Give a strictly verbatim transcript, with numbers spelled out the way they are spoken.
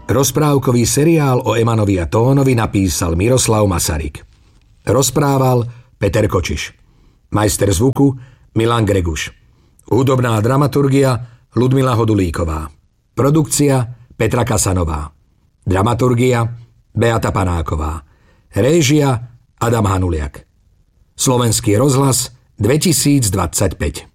Rozprávkový seriál o Emanovi a Tónovi napísal Miroslav Masaryk. Rozprával Peter Kočiš. Majster zvuku Milan Greguš. Hudobná dramaturgia Ľudmila Hodulíková. Produkcia Petra Kasanová. Dramaturgia Beata Panáková. Réžia Adam Hanuliak. Slovenský rozhlas dvetisícdvadsaťpäť.